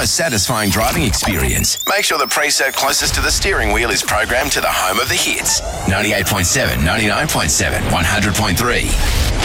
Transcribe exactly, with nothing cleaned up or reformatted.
most satisfying driving experience. Make sure the preset closest to the steering wheel is programmed to the home of the hits. ninety-eight point seven, ninety-nine point seven, one hundred point three.